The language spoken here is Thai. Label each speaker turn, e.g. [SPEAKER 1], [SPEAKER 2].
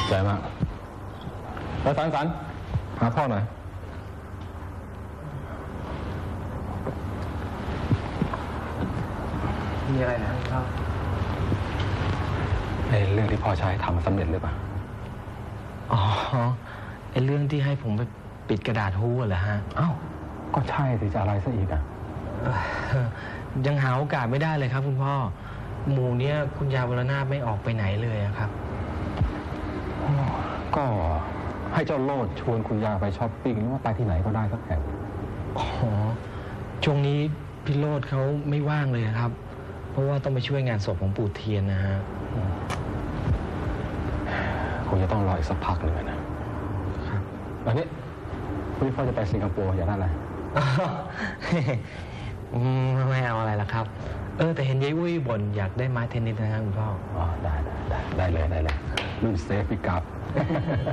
[SPEAKER 1] ใจมากแล้วสันหาพ่อหน่อย
[SPEAKER 2] มีอะไรนะครับ
[SPEAKER 1] เรื่องที่พ่อใช้ทำสำเร็จหรือเปล่า
[SPEAKER 2] อ๋อเรื่องที่ให้ผมไปปิดกระดาษฮู้เหรอฮะ
[SPEAKER 1] อ้าวก็ใช่สิจะอะไรซะอีกอ่ะ
[SPEAKER 2] ยังหาโอกาสไม่ได้เลยครับคุณพ่อหมู่เนี้ยคุณยายวรนาถไม่ออกไปไหนเลยครับ
[SPEAKER 1] ก็ให้เจ้าโลดชวนคุณยาไปช้อปปิ้งหรือว่าไปที่ไหนก็ได้สักแห่ง
[SPEAKER 2] อ๋อช่วงนี้พี่โลดเขาไม่ว่างเลยครับเพราะว่าต้องไปช่วยงานศพของปู่เทียนนะฮะ
[SPEAKER 1] คงจะต้องรออีกสักพักหนึ่งนะครับวันนี้พี่พ่อจะไปสิงคโปร์อยากได้อะไร
[SPEAKER 2] ไม่เอาอะไรละครับแต่เห็นยายอุ้ยบ่นอยากได้ไม้เทนนิสนะครับคุณพ่อ
[SPEAKER 1] อ๋อได้เลยรุ่นเซฟพิกับ